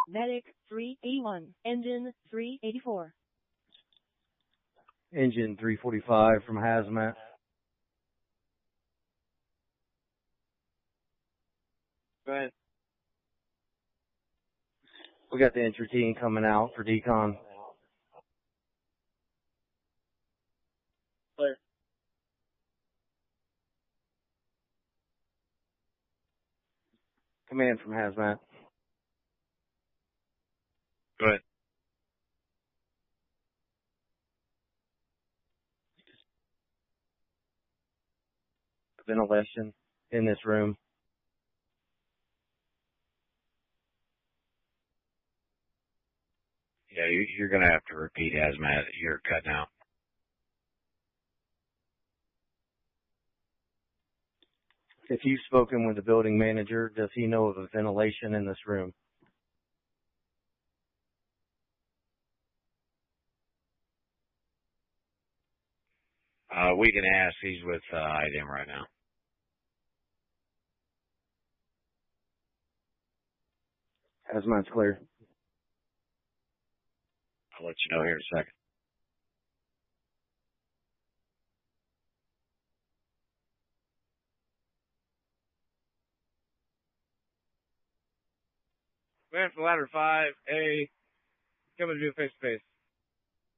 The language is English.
Medic 381, engine 384. Engine 345 from Hazmat. Go ahead. We got the entry team coming out for decon. Clear. Command from Hazmat. Go ahead. Ventilation in this room. Yeah, you're going to have to repeat Hazmat. You're cutting out. If you've spoken with the building manager, does he know of a ventilation in this room? We can ask. He's with IDEM right now. Hazmat's clear. I'll let you know here in a second. Man for ladder 5A, coming to do face-to-face.